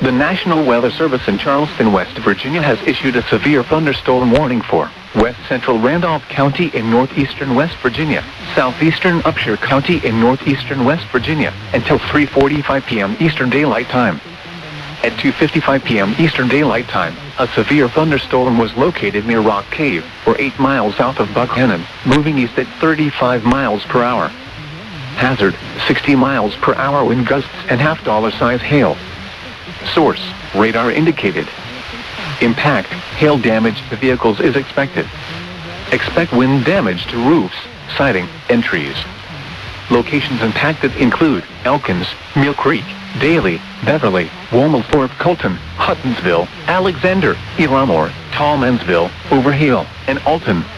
The National Weather Service in Charleston, West Virginia has issued a severe thunderstorm warning for west central Randolph County in northeastern West Virginia, southeastern Upshur County in northeastern West Virginia, until 3:45 p.m. Eastern Daylight Time. At 2:55 p.m. Eastern Daylight Time, a severe thunderstorm was located near Rock Cave, or 8 miles south of Buckhannon, moving east at 35 miles per hour. Hazard, 60 miles per hour wind gusts and half-dollar-size hail. Source, radar indicated. Impact, hail damage to vehicles is expected. Expect wind damage to roofs, siding, and trees. Locations impacted include Elkins, Mill Creek, Daly, Beverly, Womelthorpe, Colton, Huttonsville, Alexander, Elamore, Tallmansville, Overhill, and Alton.